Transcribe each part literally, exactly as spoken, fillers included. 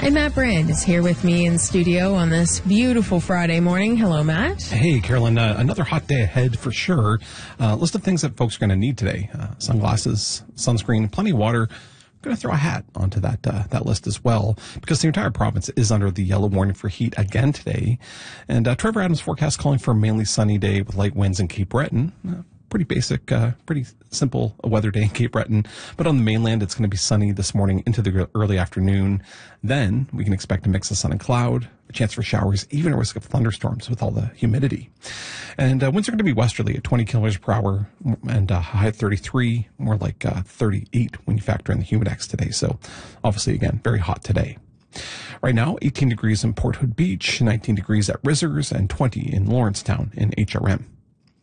And Matt Brand is here with me in studio on this beautiful Friday morning. Hello, Matt. Hey, Carolyn. Uh, another hot day ahead for sure. Uh, list of things that folks are going to need today. Uh, sunglasses, sunscreen, plenty of water. I'm going to throw a hat onto that uh, that list as well, because the entire province is under the yellow warning for heat again today. And uh, Trevor Adams' forecast calling for a mainly sunny day with light winds in Cape Breton. Uh, pretty basic, uh, pretty simple weather day in Cape Breton. But on the mainland, it's going to be sunny this morning into the early afternoon. Then we can expect a mix of sun and cloud, a chance for showers, even a risk of thunderstorms with all the humidity. And uh, winds are going to be westerly at twenty kilometers per hour and uh, high at thirty-three, more like uh, thirty-eight when you factor in the humidex today. So obviously, again, very hot today. Right now, eighteen degrees in Port Hood Beach, nineteen degrees at Rizzers, and twenty in Lawrencetown in H R M.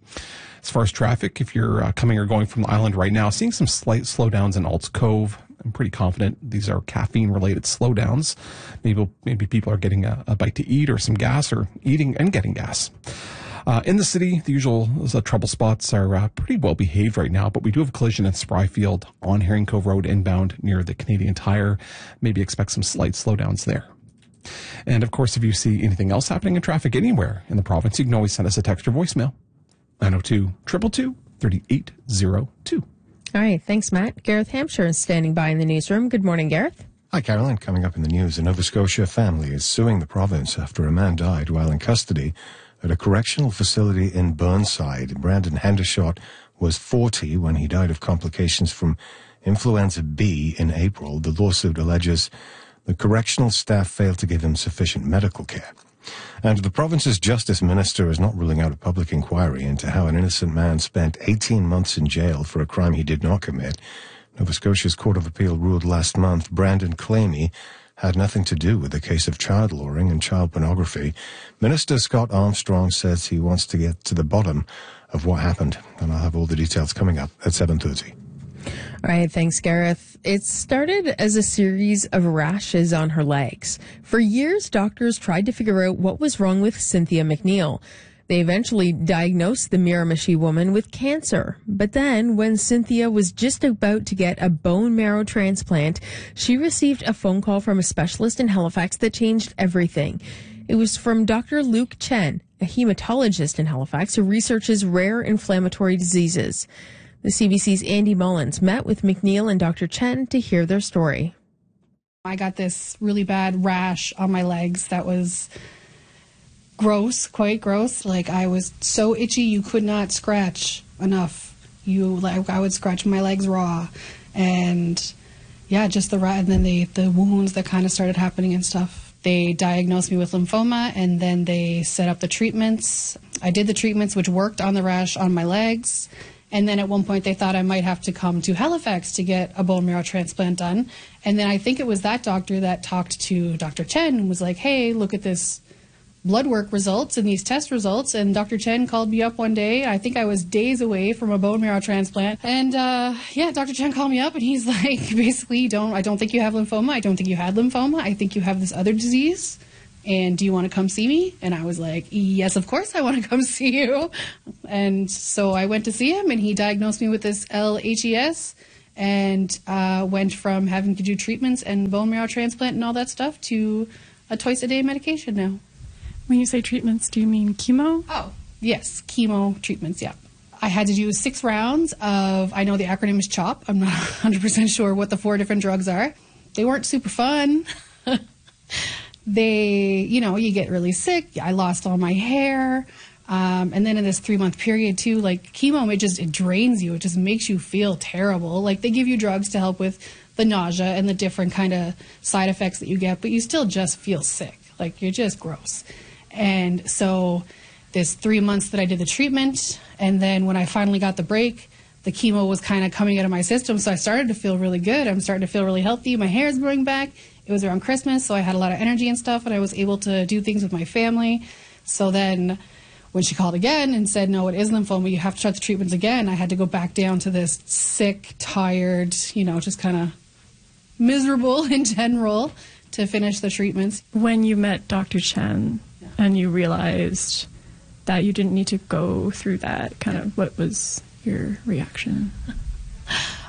As far as traffic, if you're uh, coming or going from the island right now, seeing some slight slowdowns in Alts Cove. I'm pretty confident these are caffeine-related slowdowns. Maybe maybe people are getting a, a bite to eat or some gas, or eating and getting gas. Uh, in the city, the usual uh, trouble spots are uh, pretty well behaved right now, but we do have a collision in Spryfield on Herring Cove Road inbound near the Canadian Tire. Maybe expect some slight slowdowns there. And of course, if you see anything else happening in traffic anywhere in the province, you can always send us a text or voicemail. nine oh two, two two two, three eight zero two. All right, thanks, Matt. Gareth Hampshire is standing by in the newsroom. Good morning, Gareth. Hi, Caroline. Coming up in the news, a Nova Scotia family is suing the province after a man died while in custody at a correctional facility in Burnside. Brandon Hendershot was forty when he died of complications from influenza B in April. The lawsuit alleges the correctional staff failed to give him sufficient medical care. And the province's justice minister is not ruling out a public inquiry into how an innocent man spent eighteen months in jail for a crime he did not commit. Nova Scotia's Court of Appeal ruled last month Brandon Clamey had nothing to do with the case of child luring and child pornography. Minister Scott Armstrong says he wants to get to the bottom of what happened. And I'll have all the details coming up at seven thirty. All right, thanks, Gareth. It started as a series of rashes on her legs. For years, doctors tried to figure out what was wrong with Cynthia McNeil. They eventually diagnosed the Miramichi woman with cancer. But then, when Cynthia was just about to get a bone marrow transplant, she received a phone call from a specialist in Halifax that changed everything. It was from Doctor Luke Chen, a hematologist in Halifax who researches rare inflammatory diseases. The C B C's Andy Mullins met with McNeil and Doctor Chen to hear their story. I got this really bad rash on my legs that was gross, quite gross. Like, I was so itchy you could not scratch enough. You like I would scratch my legs raw, and yeah, just the and then the the wounds that kind of started happening and stuff. They diagnosed me with lymphoma, and then they set up the treatments. I did the treatments, which worked on the rash on my legs. And then at one point they thought I might have to come to Halifax to get a bone marrow transplant done. And then I think it was that doctor that talked to Doctor Chen and was like, hey, look at this blood work results and these test results. And Doctor Chen called me up one day. I think I was days away from a bone marrow transplant. And uh, yeah, Doctor Chen called me up and he's like, basically, don't I don't think you have lymphoma. I don't think you had lymphoma. I think you have this other disease. And do you want to come see me? And I was like, yes, of course I want to come see you. And so I went to see him, and he diagnosed me with this L H E S, and uh, went from having to do treatments and bone marrow transplant and all that stuff to a twice-a-day medication now. When you say treatments, do you mean chemo? Oh, yes, chemo treatments, yeah. I had to do six rounds of, I know the acronym is CHOP. I'm not one hundred percent sure what the four different drugs are. They weren't super fun. They, you know, you get really sick. I lost all my hair. Um, and then in this three-month period, too, like, chemo, it just, it drains you. It just makes you feel terrible. Like, they give you drugs to help with the nausea and the different kind of side effects that you get, but you still just feel sick. Like, you're just gross. And so this three months that I did the treatment, and then when I finally got the break, the chemo was kind of coming out of my system, so I started to feel really good. I'm starting to feel really healthy. My hair is growing back. It was around Christmas, so I had a lot of energy and stuff, and I was able to do things with my family. So then when she called again and said, no, it is lymphoma, you have to start the treatments again, I had to go back down to this sick, tired, you know, just kind of miserable in general to finish the treatments. When you met Doctor Chen yeah. and you realized that you didn't need to go through that, kind yeah. of what was your reaction?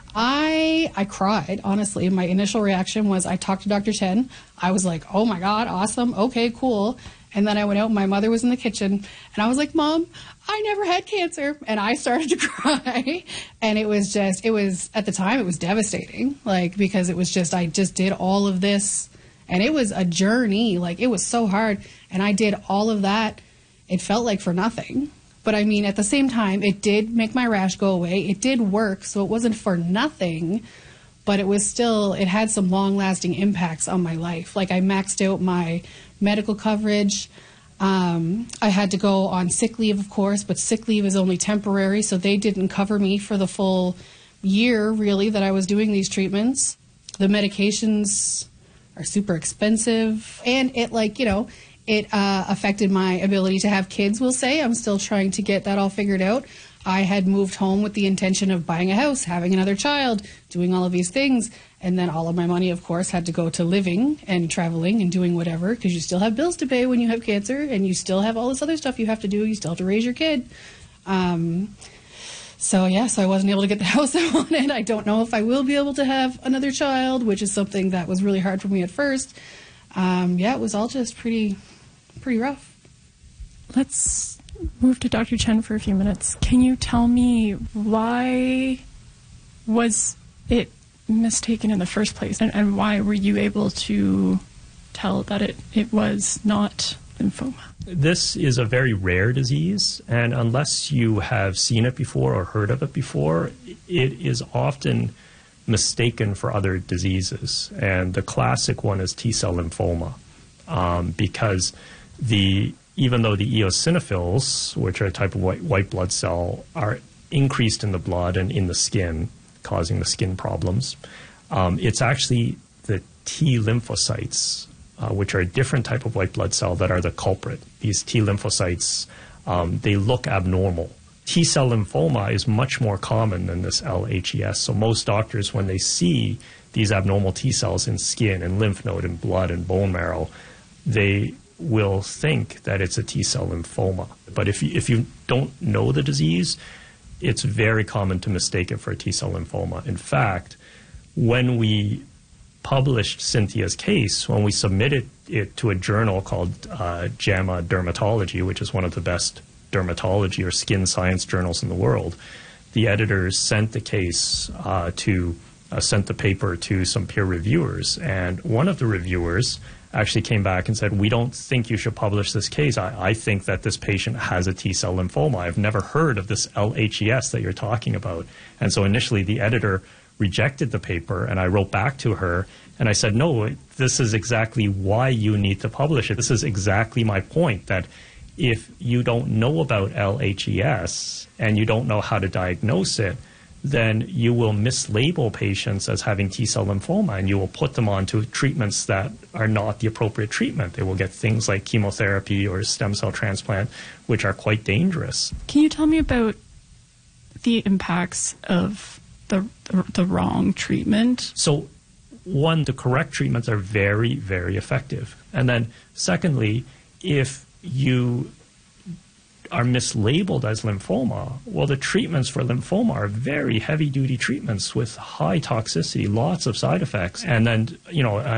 I I cried, honestly. My initial reaction was I talked to Doctor Chen. I was like, oh my God, awesome. Okay, cool. And then I went out and my mother was in the kitchen and I was like, Mom, I never had cancer. And I started to cry. And it was just, it was, at the time, it was devastating. Like, because it was just, I just did all of this and it was a journey. Like, it was so hard. And I did all of that. It felt like for nothing. But I mean, at the same time, it did make my rash go away. It did work. So it wasn't for nothing. But it was still, it had some long lasting impacts on my life. Like, I maxed out my medical coverage. Um, I had to go on sick leave, of course, but sick leave is only temporary, so they didn't cover me for the full year, really, that I was doing these treatments. The medications are super expensive, and it, like, you know, it uh, affected my ability to have kids, we'll say. I'm still trying to get that all figured out. I had moved home with the intention of buying a house, having another child, doing all of these things. And then all of my money, of course, had to go to living and traveling and doing whatever, because you still have bills to pay when you have cancer and you still have all this other stuff you have to do. You still have to raise your kid. Um, so, yeah, so I wasn't able to get the house I wanted. I don't know if I will be able to have another child, which is something that was really hard for me at first. Um, yeah, it was all just pretty, pretty rough. Let's move to Doctor Chen for a few minutes. Can you tell me why was it mistaken in the first place, and, and why were you able to tell that it, it was not lymphoma? This is a very rare disease, and unless you have seen it before or heard of it before, it is often mistaken for other diseases. And the classic one is T-cell lymphoma, um, because the even though the eosinophils, which are a type of white, white blood cell, are increased in the blood and in the skin, causing the skin problems, um, it's actually the T lymphocytes, uh, which are a different type of white blood cell, that are the culprit. These T lymphocytes, um, they look abnormal. T-cell lymphoma is much more common than this L H E S. So most doctors, when they see these abnormal T cells in skin and lymph node and blood and bone marrow, they will think that it's a T-cell lymphoma. But if you, if you don't know the disease, it's very common to mistake it for a T-cell lymphoma. In fact, when we published Cynthia's case, when we submitted it to a journal called uh, JAMA Dermatology, which is one of the best dermatology or skin science journals in the world, the editors sent the case uh, to, uh, sent the paper to some peer reviewers. And one of the reviewers actually came back and said, we don't think you should publish this case. I, I think that this patient has a T-cell lymphoma. I've never heard of this L H E S that you're talking about. And so initially the editor rejected the paper, and I wrote back to her and I said, no, this is exactly why you need to publish it. This is exactly my point, that if you don't know about L H E S and you don't know how to diagnose it, then you will mislabel patients as having T-cell lymphoma, and you will put them onto treatments that are not the appropriate treatment. They will get things like chemotherapy or stem cell transplant, which are quite dangerous. Can you tell me about the impacts of the, the, the wrong treatment? So, one, the correct treatments are very, very effective. And then, secondly, if you are mislabeled as lymphoma, well, the treatments for lymphoma are very heavy-duty treatments with high toxicity, lots of side effects. And then, you know,